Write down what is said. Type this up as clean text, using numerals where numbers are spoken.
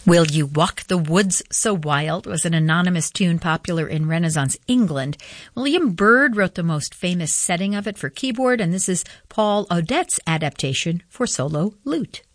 Will You Walk the Woods So Wild was an anonymous tune popular in Renaissance England. William Byrd wrote the most famous setting of it for keyboard, and this is Paul Odet's adaptation for solo lute.